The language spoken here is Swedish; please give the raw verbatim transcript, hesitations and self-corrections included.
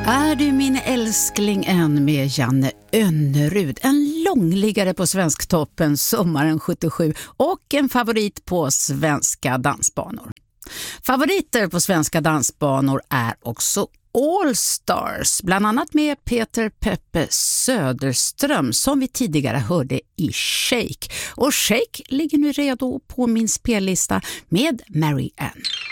Är du min älskling än med Janne Önnerud, en långliggare på Svensktoppen sommaren sjuttiosju och en favorit på svenska dansbanor. Favoriter på svenska dansbanor är också All Stars, bland annat med Peter Peppe Söderström som vi tidigare hörde i Shake. Och Shake ligger nu redo på min spellista med Mary Ann.